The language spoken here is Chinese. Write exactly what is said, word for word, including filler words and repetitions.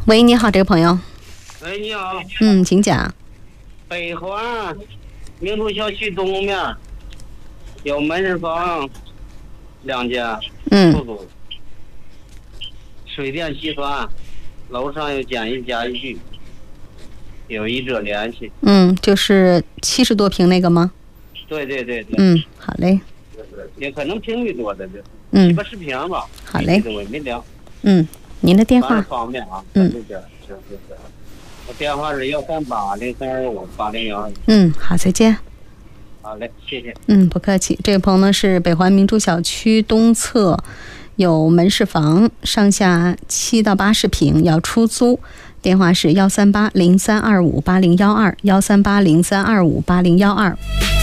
喂，你好，这个朋友。 喂，你好。 嗯，请讲。 北环明珠小区东面有门市房两家， 嗯出租，水电齐全，楼上有简易家具，有一者联系。 嗯，就是七十多平那个吗？ 对对对对。 嗯，好嘞。 也可能平米多的，这嗯七八十平吧。 好嘞。 我也没量。 嗯，您的电话。 方便啊。 嗯。 是是是。我电话是幺三八零三二五八零幺二。 嗯，好，再见。 好嘞，谢谢。 嗯，不客气。这位朋友呢是北环明珠小区东侧有门市房，上下七到八十平，要出租。电话是幺三八零三二五八零幺二，幺三八零三二五八零幺二。